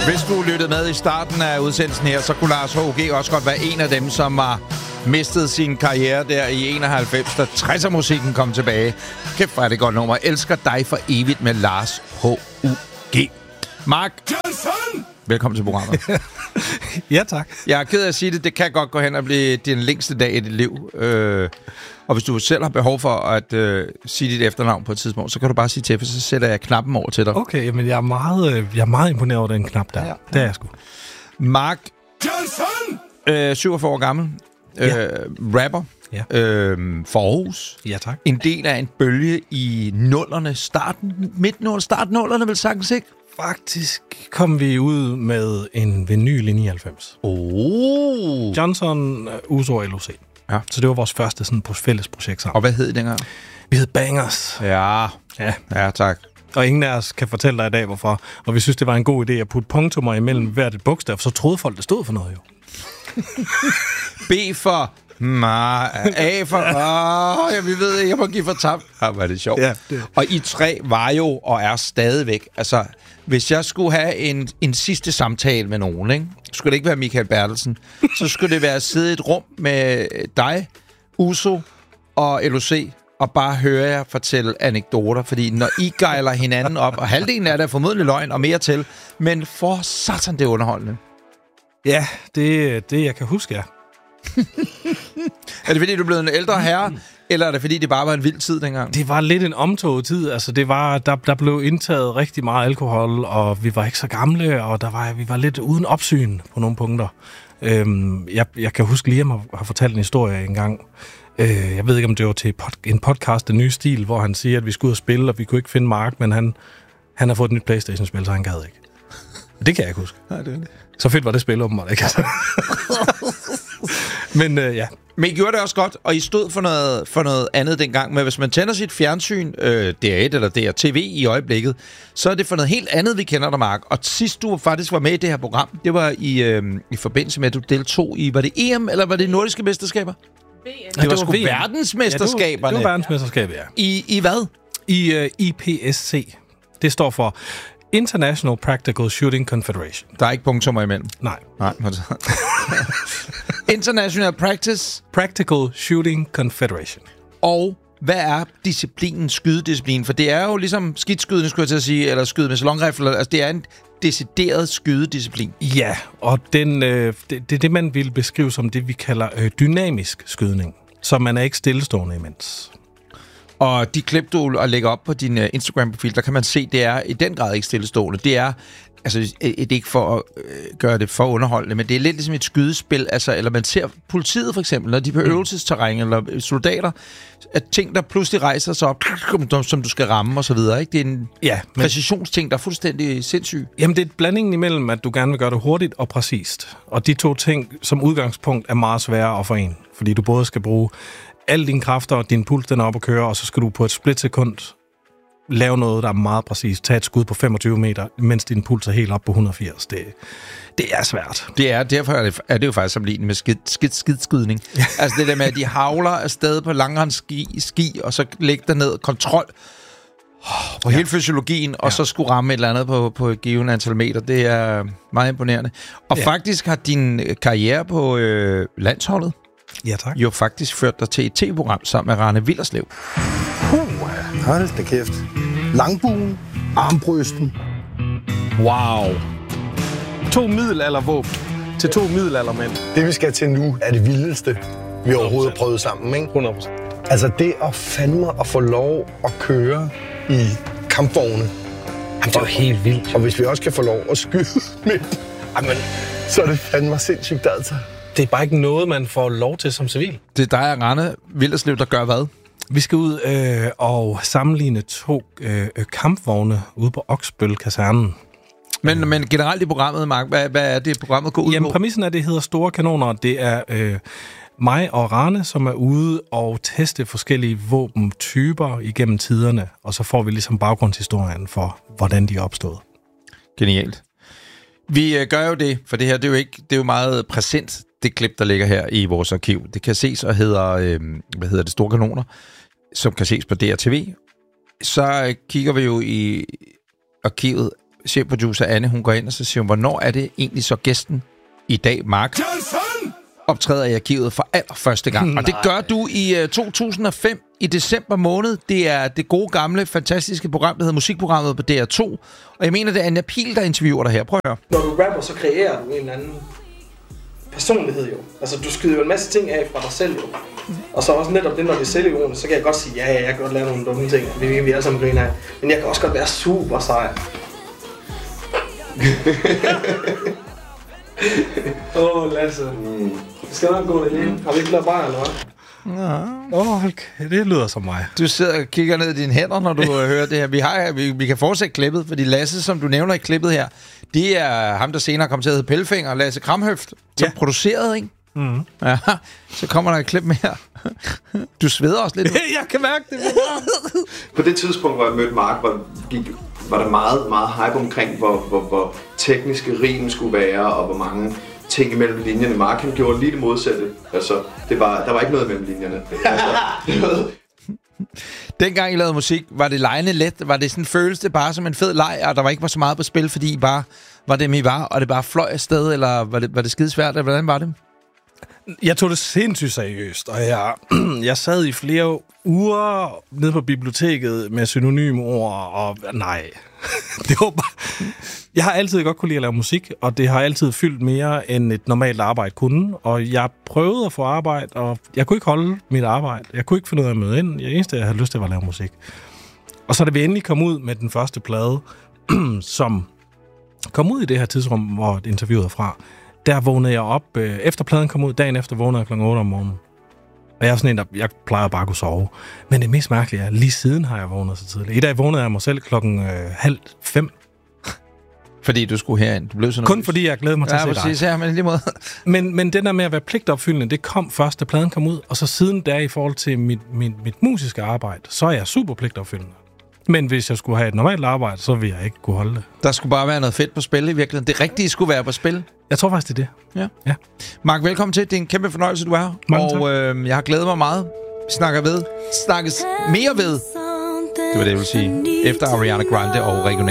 Hvis du lyttede med i starten af udsendelsen her, så kunne Lars H.G. også godt være en af dem, som har mistet sin karriere der i 91, da 60'er-musikken kom tilbage. Kæft, hvor er det godt nummer. Elsker dig for evigt med Lars H.U.G. Mark Johnson! Velkommen til programmet. Ja, tak. Jeg er ked af at sige det. Det kan godt gå hen og blive din længste dag i dit liv. Og hvis du selv har behov for at sige dit efternavn på et tidspunkt, så kan du bare sige til, for så sætter jeg knappen over til dig. Okay, men jeg er meget imponeret over den knap der. Ja. Det er jeg sgu. Mark Johnson! 47 år gammel. Ja. Rapper. Ja. For Aarhus. Ja, tak. En del af en bølge i nullerne. Start-nullerne vel sagtens, ikke? Faktisk kom vi ud med en vinyl i 99. Johnson, Uso og LOC. Ja. Så det var vores første sådan fælles projekt sammen. Og hvad hed I dengang? Vi hed Bangers. Ja, tak. Og ingen af os kan fortælle dig i dag, hvorfor. Og vi synes, det var en god idé at putte punktummer imellem hvert et bogstav, for så troede folk, det stod for noget jo. B for... A for... vi ved ikke, jeg må give for tabt. Hvor er det sjovt. Ja, det. Og I tre var jo og er stadigvæk... Altså, hvis jeg skulle have en sidste samtale med nogen, ikke? Skulle det ikke være Michael Bertelsen, så skulle det være at sidde i et rum med dig, Uso og LOC, og bare høre jer fortælle anekdoter. Fordi når I gejler hinanden op, og halvdelen af det er formodentlig løgn og mere til, men for satan det underholdende. Ja, det jeg kan huske, ja. Er det fordi, du er blevet en ældre herre, eller er det fordi, det bare var en vild tid dengang? Det var lidt en omtoget tid. Altså, det var, der blev indtaget rigtig meget alkohol, og vi var ikke så gamle, og vi var lidt uden opsyn på nogle punkter. Jeg kan huske, Liam har fortalt en historie engang. Jeg ved ikke, om det var til en podcast, Den Nye Stil, hvor han siger, at vi skulle ud og spille, og vi kunne ikke finde Mark, men han har fået et nyt PlayStation-spil, så han gad ikke. Det kan jeg ikke huske. Nej, det er det. Så fedt var det spil, åbenbart, ikke? Men ja. Men I gjorde det også godt, og I stod for noget andet dengang. Men hvis man tænder sit fjernsyn, DR1 eller DR-TV i øjeblikket, så er det for noget helt andet, vi kender dig, Mark. Og sidst du faktisk var med i det her program, det var i forbindelse med, at du deltog i, var det EM, eller var det nordiske mesterskaber? Det var sgu verdensmesterskaberne. Ja, det var verdensmesterskabet, ja. I hvad? I IPSC. Det står for International Practical Shooting Confederation. Der er ikke punktummer imellem? Nej. International Practical Shooting Confederation. Og hvad er disciplinen, skydedisciplinen? For det er jo ligesom skidskydning, skulle jeg til at sige, eller skyde med salonrifler. Altså, det er en decideret skydedisciplin. Ja, og det, man vil beskrive som det, vi kalder dynamisk skydning. Så man er ikke stillestående imens. Og de klip, du lægger op på din Instagram-profil, der kan man se, det er i den grad ikke stillestående. Det er, altså det er ikke for at gøre det for underholdende, men det er lidt ligesom et skydespil, altså, eller man ser politiet for eksempel, når de er på øvelsesterræn, eller soldater, at ting, der pludselig rejser sig op, som du skal ramme og så videre, ikke? Det er en præcisionsting, der er fuldstændig sindssyg. Jamen, det er et blanding imellem, at du gerne vil gøre det hurtigt og præcist. Og de to ting, som udgangspunkt, er meget svære at forene, fordi du både skal bruge alle dine kræfter, og din puls den er op at køre, og så skal du på et splitsekund lave noget, der er meget præcist. Tag et skud på 25 meter, mens din puls er helt op på 180. Det er svært. Derfor er det jo faktisk sammenlignet med skidskydning. Altså det der med, at de havler afsted på langrensski, og så lægge der ned kontrol på hele fysiologien, og så skulle ramme et eller andet på et givet antal meter. Det er meget imponerende. Og faktisk har din karriere på landsholdet jo faktisk ført dig til et tv-program sammen med Rane Willerslev. Hold da kæft. Langbuen, armbrysten. Wow. 2 middelaldervåben til 2 middelaldermænd. Det, vi skal til nu, er det vildeste, vi overhovedet har prøvet sammen, ikke? 100%. Altså det at fandme at få lov at køre i kampvogne. Jamen, det er jo helt vildt. Og hvis vi også kan få lov at skyde med, så er det fandme sindssygt, altså. Det er bare ikke noget, man får lov til som civil. Det er dig og Rane Willerslev, der gør hvad? Vi skal ud og sammenligne 2 kampvogne ude på Oksbøl-kasernen. Men generelt i programmet, Mark, hvad er det, programmet går ud på? Jamen, præmissen er, det hedder Store Kanoner. Det er mig og Rane, som er ude og teste forskellige våbentyper igennem tiderne, og så får vi ligesom baggrundshistorien for, hvordan de er opstået. Genialt. Vi gør jo det, for det her, det er jo meget præsent, det klip, der ligger her i vores arkiv. Det kan ses og hedder det Store Kanoner, som kan ses på DRTV. Så kigger vi jo i arkivet chefproducer Anne, hun går ind og så siger, hvornår er det egentlig så gæsten i dag, Mark, optræder i arkivet for allerførste gang. Og det gør du i 2005 i december måned. Det er det gode, gamle, fantastiske program, der hedder Musikprogrammet på DR2. Og jeg mener, det er Anja Pihl, der interviewer dig her. Prøv at høre. Når du rapper, så kreerer du en eller anden personlighed jo. Altså, du skyder jo en masse ting af fra dig selv jo. Og så også netop det, når det er selvironi, så kan jeg godt sige, ja, jeg kan godt lave nogle dumme ting. Vi alle sammen griner af. Men jeg kan også godt være super sej. Lasse. Det skal nok gå det hele. Har vi ikke lavet bare, eller hvad? Okay, det lyder som mig. Du sidder og kigger ned i dine hænder, når du hører det her. Vi kan fortsætte klippet, fordi Lasse, som du nævner i klippet her, det er ham, der senere kom til at hedde Pelfinger, Lasse Kramhøft, som producerede, ikke? Mm. Ja, så kommer der et klip mere. Du sveder også lidt. Jeg kan mærke det. På det tidspunkt, hvor jeg mødte Mark, var der meget, meget hype omkring, hvor tekniske rim skulle være, og hvor mange ting imellem linjerne. Mark, han gjorde lige det modsatte. Altså, der var ikke noget mellem linjerne. Altså, Dengang I lavede musik, var det legende let? Var det sådan en følelse bare som en fed leg, og der var ikke var så meget på spil, fordi I bare var dem, I var, og det bare fløj afsted, eller var det skidesvært, eller hvordan var det? Jeg tog det sindssygt seriøst, og jeg sad i flere uger nede på biblioteket med synonymord, og nej, det var bare... Jeg har altid godt kunne lide at lave musik, og det har altid fyldt mere, end et normalt arbejde kunne, og jeg prøvede at få arbejde, og jeg kunne ikke holde mit arbejde. Jeg kunne ikke finde ud af at møde ind. Det eneste, jeg havde lyst til, var at lave musik. Og så da vi endelig kom ud med den første plade, som kom ud i det her tidsrum, hvor interviewet er fra, der vågnede jeg op, efter pladen kom ud, dagen efter vågnede jeg kl. 8 om morgenen. Og jeg er sådan en, jeg plejer bare at kunne sove. Men det mest mærkelige er, lige siden har jeg vågnet så tidligt. I dag vågnede jeg mig selv 4:30. Fordi du skulle herind. Du blev sådan kun fordi jeg glædede mig til at se dig. Præcis, ja, men lige måde. Men den der med at være pligtopfyldende, det kom først, da pladen kom ud. Og så siden der i forhold til mit musiske arbejde, så er jeg super pligtopfyldende. Men hvis jeg skulle have et normalt arbejde, så ville jeg ikke kunne holde det. Der skulle bare være noget fedt på spil i virkeligheden. Det rigtige skulle være på spil. Jeg tror faktisk, det er det. Ja. Mark, velkommen til. Det er en kæmpe fornøjelse, du er her. Og jeg har glædet mig meget. Vi snakkes mere ved. Det var det, jeg vil sige. Efter Ariana Grande og regional.